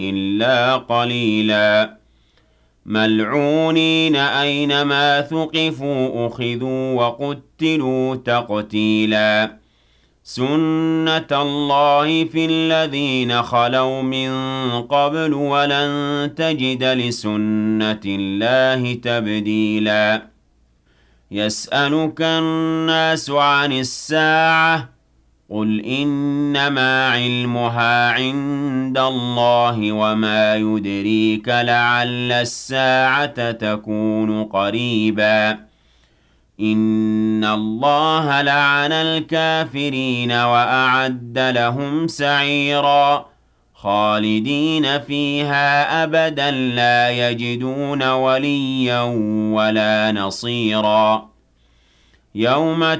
إِلَّا قَلِيلًا مَلْعُونِينَ أَيْنَمَا ثُقِفُوا أُخِذُوا وَقُتِّلُوا تَقْتِيلًا سُنَّةَ اللَّهِ فِي الَّذِينَ خَلَوْا مِن قَبْلُ وَلَن تَجِدَ لِسُنَّةِ اللَّهِ تَبْدِيلًا يَسْأَلُكَ النَّاسُ عَنِ السَّاعَةِ قُلْ إِنَّمَا عِلْمُهَا عِندَ اللَّهِ وَمَا يُدْرِيكَ لَعَلَّ السَّاعَةَ تَكُونُ قَرِيبًا إِنَّ اللَّهَ لَعَنَ الْكَافِرِينَ وَأَعَدَّ لَهُمْ سَعِيرًا خَالِدِينَ فِيهَا أَبَدًا لَّا يَجِدُونَ وَلِيًّا وَلَا نَصِيرًا يَوْمَ